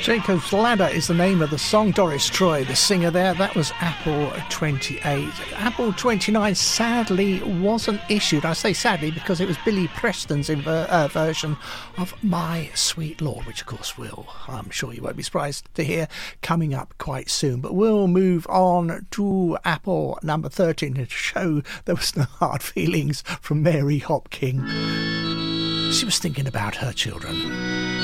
Jacob's Ladder is the name of the song. Doris Troy, the singer there. That was Apple 28. Apple 29 sadly wasn't issued. I say sadly because it was Billy Preston's version of My Sweet Lord, which of course I'm sure you won't be surprised to hear, coming up quite soon. But we'll move on to Apple number 13 to show there was no hard feelings from Mary Hopkin. She was thinking about her children.